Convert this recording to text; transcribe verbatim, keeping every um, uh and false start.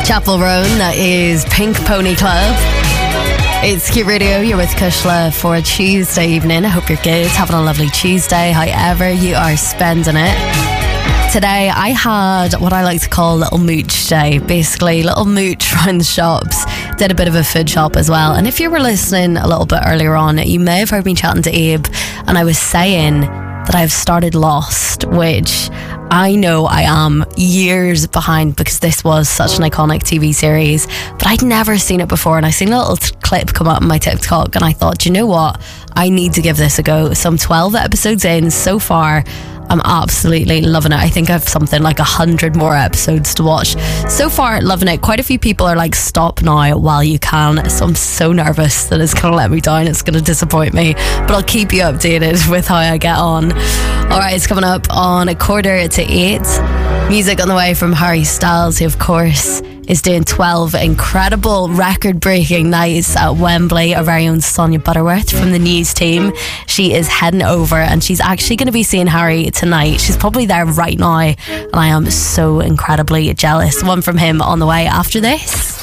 Chapel Roan, that is Pink Pony Club. It's Q Radio, you're with Kushla for a Tuesday evening. I hope you're good, having a lovely Tuesday, however you are spending it. Today I had what I like to call little mooch day, basically little mooch round the shops. Did a bit of a food shop as well. And if you were listening a little bit earlier on, you may have heard me chatting to Abe, and I was saying that I've started Lost, which I know I am years behind because this was such an iconic T V series, but I'd never seen it before, and I seen a little t- clip come up on my TikTok, and I thought, you know what, I need to give this a go. Some twelve episodes in so far, I'm absolutely loving it. I think I have something like a hundred more episodes to watch. So far, loving it. Quite a few people are like, stop now while you can. So I'm so nervous that it's going to let me down. It's going to disappoint me. But I'll keep you updated with how I get on. All right, it's coming up on a quarter to eight. Music on the way from Harry Styles, who of course is doing twelve incredible record-breaking nights at Wembley. Our very own Sonia Butterworth from the news team. She is heading over, and she's actually going to be seeing Harry tonight. She's probably there right now, and I am so incredibly jealous. One from him on the way after this.